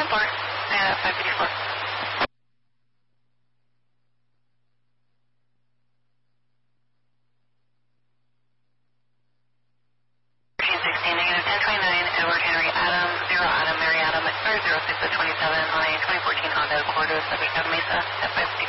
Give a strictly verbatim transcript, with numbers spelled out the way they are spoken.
ten four. Uh, five fifty-four. thirteen sixteen, negative ten twenty-nine, Edward Henry Adam, zero Adam, Mary Adam, or zero six twenty-seven on a twenty fourteen Honda Accord of Subject of Mesa at five fifty-four.